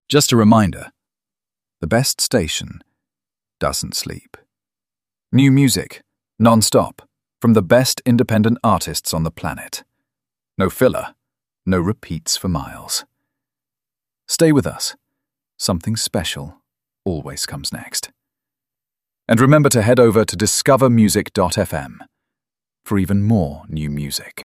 Just a reminder, the best station doesn't sleep. New music, non-stop, from the best independent artists on the planet. No filler, no repeats for miles. Stay with us. Something special always comes next. And remember to head over to discovermusic.fm for even more new music.